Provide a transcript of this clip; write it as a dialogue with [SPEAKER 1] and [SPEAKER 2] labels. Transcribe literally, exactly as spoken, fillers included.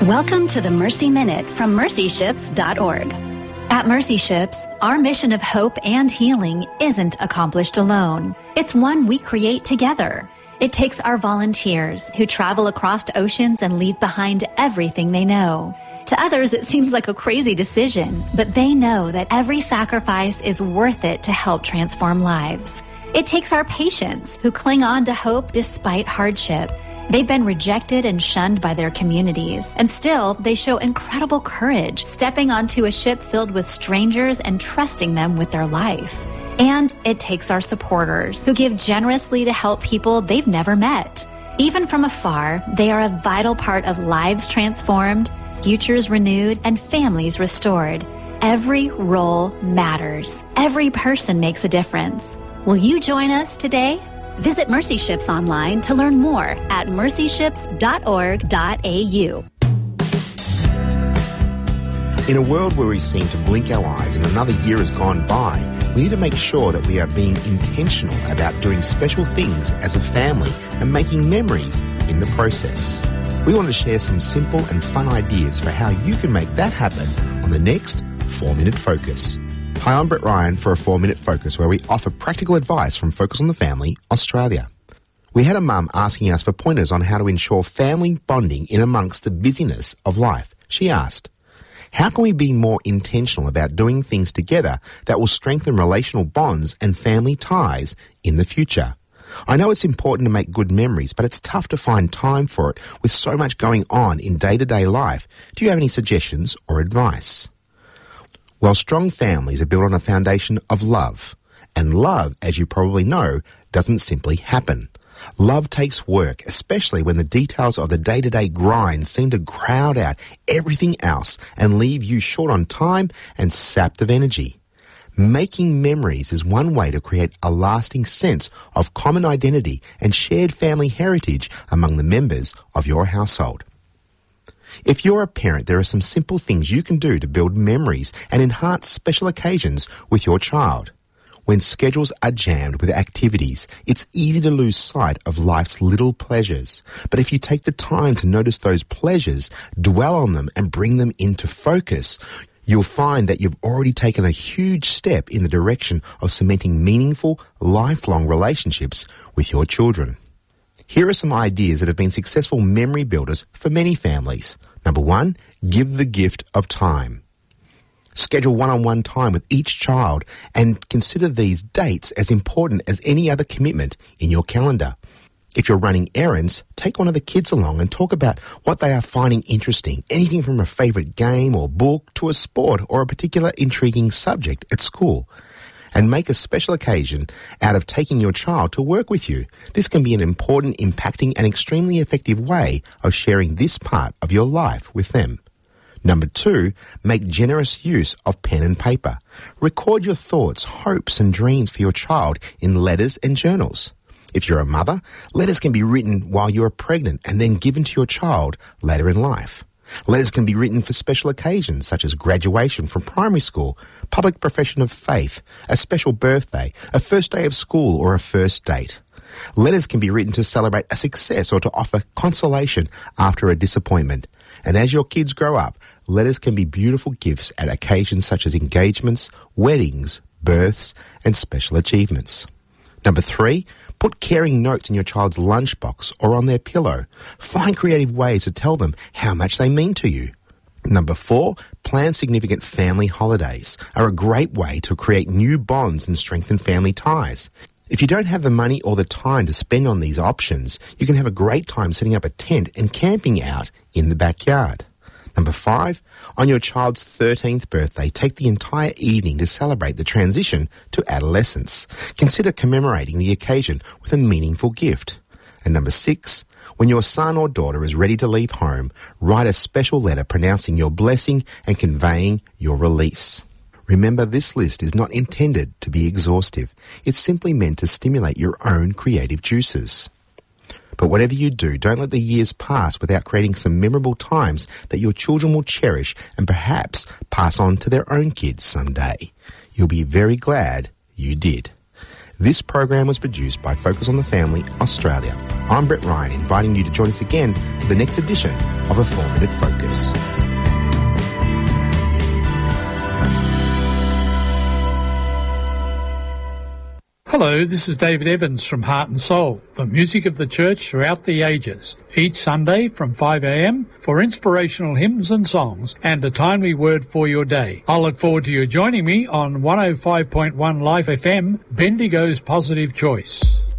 [SPEAKER 1] Welcome to the Mercy Minute from mercy ships dot org.
[SPEAKER 2] At Mercy Ships, our mission of hope and healing isn't accomplished alone. It's one we create together. It takes our volunteers who travel across oceans and leave behind everything they know. To others, it seems like a crazy decision, but they know that every sacrifice is worth it to help transform lives. It takes our patients who cling on to hope despite hardship. They've been rejected and shunned by their communities, and still they show incredible courage, stepping onto a ship filled with strangers and trusting them with their life. And it takes our supporters who give generously to help people they've never met. Even from afar, they are a vital part of lives transformed, futures renewed, and families restored. Every role matters. Every person makes a difference. Will you join us today? Visit Mercy Ships online to learn more at mercy ships dot org dot a u.
[SPEAKER 3] In a world where we seem to blink our eyes and another year has gone by, we need to make sure that we are being intentional about doing special things as a family and making memories in the process. We want to share some simple and fun ideas for how you can make that happen on the next four minute Focus. Hi, I'm Brett Ryan for a four minute Focus, where we offer practical advice from Focus on the Family, Australia. We had a mum asking us for pointers on how to ensure family bonding in amongst the busyness of life. She asked, how can we be more intentional about doing things together that will strengthen relational bonds and family ties in the future? I know it's important to make good memories, but it's tough to find time for it with so much going on in day-to-day life. Do you have any suggestions or advice? Well, strong families are built on a foundation of love. And love, as you probably know, doesn't simply happen. Love takes work, especially when the details of the day-to-day grind seem to crowd out everything else and leave you short on time and sapped of energy. Making memories is one way to create a lasting sense of common identity and shared family heritage among the members of your household. If you're a parent, there are some simple things you can do to build memories and enhance special occasions with your child. When schedules are jammed with activities, it's easy to lose sight of life's little pleasures. But if you take the time to notice those pleasures, dwell on them, and bring them into focus, you'll find that you've already taken a huge step in the direction of cementing meaningful, lifelong relationships with your children. Here are some ideas that have been successful memory builders for many families. Number one, give the gift of time. Schedule one-on-one time with each child and consider these dates as important as any other commitment in your calendar. If you're running errands, take one of the kids along and talk about what they are finding interesting, anything from a favourite game or book to a sport or a particular intriguing subject at school. And make a special occasion out of taking your child to work with you. This can be an important, impacting, and extremely effective way of sharing this part of your life with them. Number two, make generous use of pen and paper. Record your thoughts, hopes, and dreams for your child in letters and journals. If you're a mother, letters can be written while you're pregnant and then given to your child later in life. Letters can be written for special occasions such as graduation from primary school, public profession of faith, a special birthday, a first day of school, or a first date. Letters can be written to celebrate a success or to offer consolation after a disappointment. And as your kids grow up, letters can be beautiful gifts at occasions such as engagements, weddings, births, and special achievements. Number three, put caring notes in your child's lunchbox or on their pillow. Find creative ways to tell them how much they mean to you. Number four, plan significant family holidays are a great way to create new bonds and strengthen family ties. If you don't have the money or the time to spend on these options, you can have a great time setting up a tent and camping out in the backyard. Number five, on your child's thirteenth birthday, take the entire evening to celebrate the transition to adolescence. Consider commemorating the occasion with a meaningful gift. And number six, when your son or daughter is ready to leave home, write a special letter pronouncing your blessing and conveying your release. Remember, this list is not intended to be exhaustive. It's simply meant to stimulate your own creative juices. But whatever you do, don't let the years pass without creating some memorable times that your children will cherish and perhaps pass on to their own kids someday. You'll be very glad you did. This program was produced by Focus on the Family, Australia. I'm Brett Ryan, inviting you to join us again for the next edition of a four-minute focus.
[SPEAKER 4] Hello, this is David Evans from Heart and Soul, the music of the church throughout the ages. Each Sunday from five a.m. for inspirational hymns and songs and a timely word for your day. I'll look forward to you joining me on one oh five point one Life F M, Bendigo's Positive Choice.